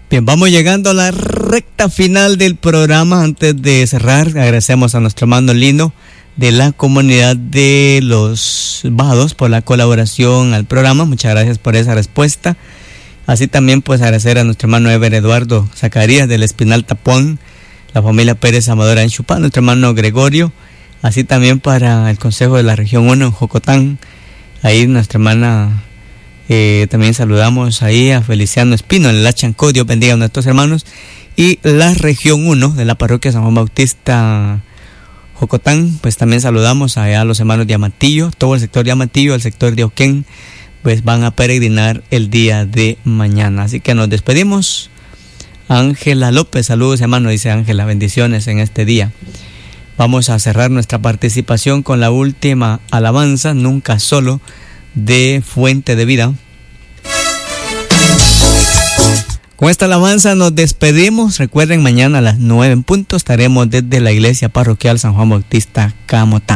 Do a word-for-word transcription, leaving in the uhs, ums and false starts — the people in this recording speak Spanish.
Bien, vamos llegando a la recta final del programa. Antes de cerrar, agradecemos a nuestro hermano Lino de la comunidad de Los Vados por la colaboración al programa. Muchas gracias por esa respuesta. Así también pues agradecer a nuestro hermano Ever Eduardo Zacarías del Espinal Tapón, la familia Pérez Amadora en Chupán, nuestro hermano Gregorio, así también para el Consejo de la Región uno en Jocotán. Ahí nuestra hermana, eh, también saludamos ahí a Feliciano Espino en la Chancó. Dios bendiga a nuestros hermanos. Y la Región uno de la Parroquia San Juan Bautista Jocotán, pues también saludamos allá a los hermanos de Amatillo, todo el sector de Amatillo, el sector de Oquén, pues van a peregrinar el día de mañana. Así que nos despedimos. Ángela López, saludos hermano, dice Ángela, bendiciones en este día. Vamos a cerrar nuestra participación con la última alabanza, Nunca Solo, de Fuente de Vida. Con esta alabanza nos despedimos. Recuerden, mañana a las nueve en punto estaremos desde la iglesia parroquial San Juan Bautista Camotán.